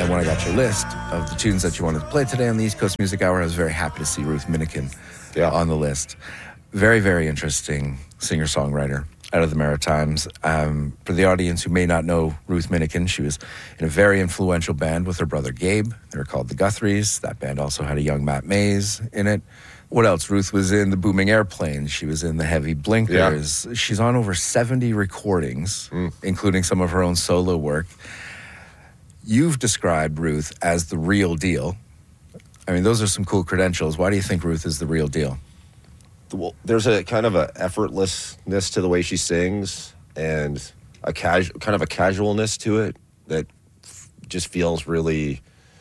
And when I got your list of the tunes that you wanted to play today on the East Coast Music Hour, I was very happy to see Ruth Minikin on the list. Very, very interesting singer-songwriter out of the Maritimes. For the audience who may not know Ruth Minikin, she was in a very influential band with her brother Gabe. They were called the Guthries. That band also had a young Matt Mays in it. What else? Ruth was in the Booming Airplanes. She was in the Heavy Blinkers. Yeah. She's on over 70 recordings, including some of her own solo work. You've described Ruth as the real deal. I mean, those are some cool credentials. Why do you think Ruth is the real deal? Well, there's a kind of a effortlessness to the way she sings, and a casualness to it that just feels really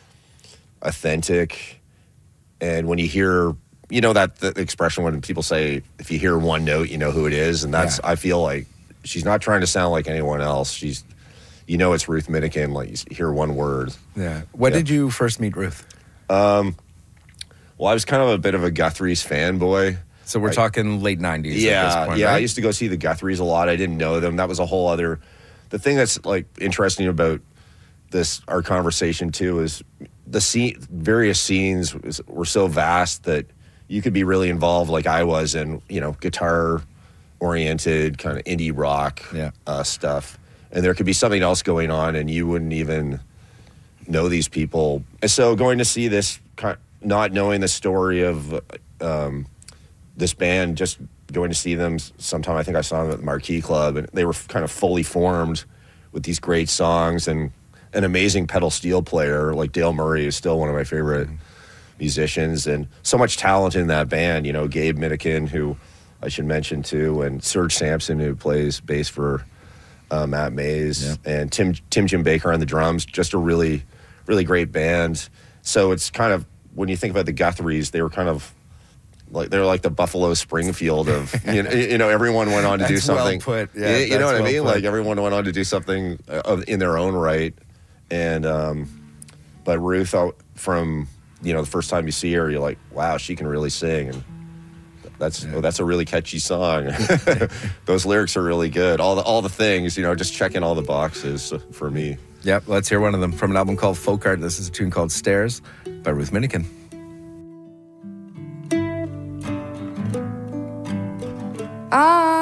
authentic. And when you hear, that the expression when people say, if you hear one note, you know who it is. And that's, I feel like she's not trying to sound like anyone else. She's, it's Ruth Minikin, like you hear one word. Yeah. When did you first meet Ruth? Well, I was kind of a bit of a Guthries fanboy. So we're talking late 90s at this point, right? I used to go see the Guthries a lot. I didn't know them. That was a whole other... The thing that's, like, interesting about our conversation, too, is the various scenes were so vast that you could be really involved, like I was, in, guitar-oriented, kind of indie rock stuff. And there could be something else going on, and you wouldn't even know these people. And so going to see this, not knowing the story of... this band, just going to see them sometime. I think I saw them at the Marquee Club, and they were kind of fully formed with these great songs and an amazing pedal steel player like Dale Murray is still one of my favorite musicians, and so much talent in that band. Gabe Minikin, who I should mention too, and Serge Sampson, who plays bass for Matt Mays, and Tim Jim Baker on the drums. Just a really, really great band. So it's kind of, when you think about the Guthries, they were kind of like, they're like the Buffalo Springfield of, everyone went on to do something. Well put. Yeah, you know what I mean? Like, everyone went on to do something in their own right. And, but Ruth, from, the first time you see her, you're like, wow, she can really sing. And that's a really catchy song. Those lyrics are really good. All the things, just checking all the boxes for me. Yep, let's hear one of them from an album called Folk Art. This is a tune called Stairs by Ruth Minikin. I